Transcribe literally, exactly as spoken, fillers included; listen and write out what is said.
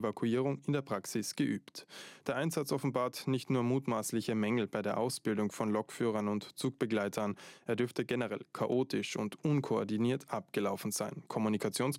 Evakuierung in der Praxis geübt. Der Einsatz offenbart nicht nur mutmaßliche Mängel bei der Ausbildung von Lokführern und Zugbegleitern, er dürfte generell chaotisch und unkoordiniert abgelaufen sein. Kommunikationsprobleme